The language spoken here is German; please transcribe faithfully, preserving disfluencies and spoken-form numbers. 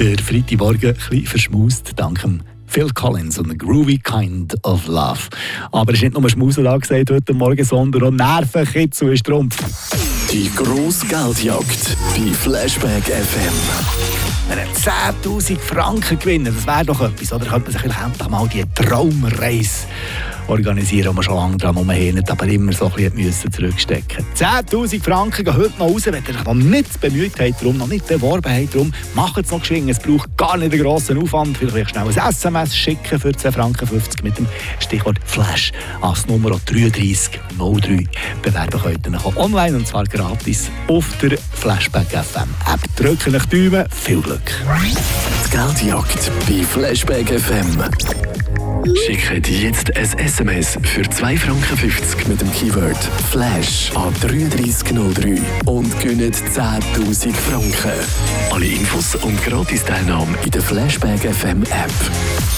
Der Freitagmorgen ein bisschen verschmaust, dank dem Phil Collins und «A Groovy Kind of Love». Aber es ist nicht nur Schmusen angesagt heute Morgen, sondern auch Nervenkitzel ist Trumpf. Die grosse Geldjagd bei Flashback F M. Wenn zehntausend Franken gewinnen, das wäre doch etwas. Oder könnte man sich endlich mal die Traumreise organisieren, die man schon lange dran rumhält, aber immer so ein bisschen zurückstecken musste. zehntausend Franken gehen heute noch raus, wenn ihr noch nicht bemüht habt, darum, noch nicht beworben habt, darum macht es noch geschwind. Es braucht gar nicht einen grossen Aufwand. Vielleicht schnell ein S M S schicken für zwei Franken fünfzig mit dem Stichwort Flash als Nummer drei drei null drei. Bewerben könnt ihr noch online und zwar gratis auf der Flashback F M App. Drücken euch die Daumen, viel Glück. Die Geldjagd bei Flashback F M. Schickt jetzt ein S M S für zwei Franken fünfzig mit dem Keyword Flash an drei drei null drei und gewinnt zehntausend Franken. Alle Infos und Gratis-Teilnahme in der Flashback F M App.